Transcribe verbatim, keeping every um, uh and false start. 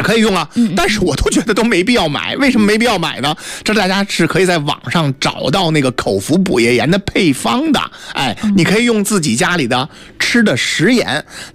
可以用啊，但是我都觉得都没必要买。为什么没必要买呢？这大家是可以在网上找到那个口服补液盐的配方的。哎，你可以用自己家里的吃的食盐